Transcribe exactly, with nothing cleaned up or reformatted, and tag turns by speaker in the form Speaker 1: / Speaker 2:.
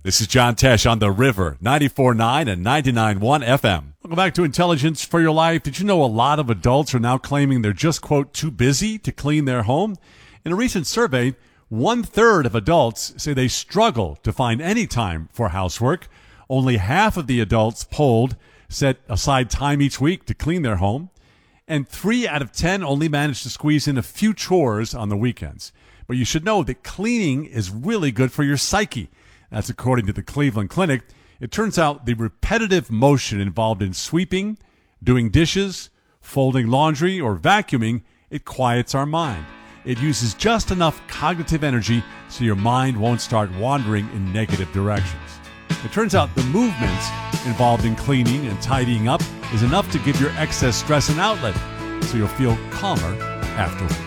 Speaker 1: This is John Tesh on The River, ninety-four point nine and ninety-nine point one F M. Welcome back to Intelligence for Your Life. Did you know a lot of adults are now claiming they're just, quote, too busy to clean their home? In a recent survey, one-third of adults say they struggle to find any time for housework. Only half of the adults polled set aside time each week to clean their home. And three out of ten only manage to squeeze in a few chores on the weekends. But you should know that cleaning is really good for your psyche. That's according to the Cleveland Clinic. It turns out the repetitive motion involved in sweeping, doing dishes, folding laundry, or vacuuming, it quiets our mind. It uses just enough cognitive energy so your mind won't start wandering in negative directions. It turns out the movement involved in cleaning and tidying up is enough to give your excess stress an outlet, so you'll feel calmer afterward.